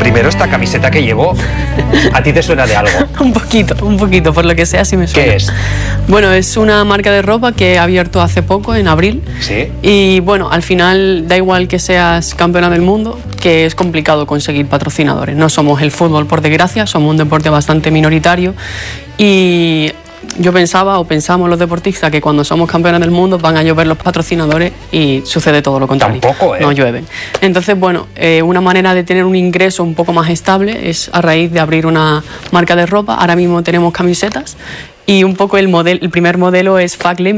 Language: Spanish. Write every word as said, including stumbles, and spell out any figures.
primero, esta camiseta que llevo, ¿a ti te suena de algo? Un poquito, un poquito, por lo que sea, sí me suena. ¿Qué es? Bueno, es una marca de ropa que he abierto hace poco, en abril. Sí. Y bueno, al final da igual que seas campeona del mundo, que es complicado conseguir patrocinadores. No somos el fútbol, por desgracia, somos un deporte bastante minoritario. Y yo pensaba, o pensamos los deportistas, que cuando somos campeones del mundo van a llover los patrocinadores y sucede todo lo contrario. Tampoco, ¿eh? No llueven. Entonces, bueno, eh, una manera de tener un ingreso un poco más estable es a raíz de abrir una marca de ropa. Ahora mismo tenemos camisetas y un poco el, model, el primer modelo es Faclim.